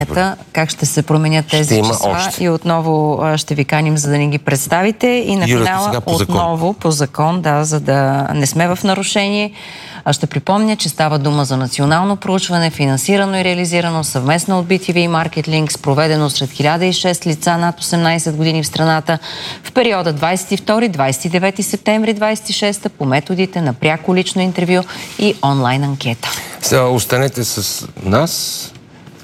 Как ще се променят тези числа и отново ще ви каним, за да ни ги представите. И на финала отново по закон, да, за да не сме в нарушение. Ще припомня, че става дума за национално проучване, финансирано и реализирано съвместно от BTV и Marketlink, проведено сред 1006 лица над 18 години в страната в периода 22-29 септември 26 по методите на пряко лично интервю и онлайн анкета. Останете с нас.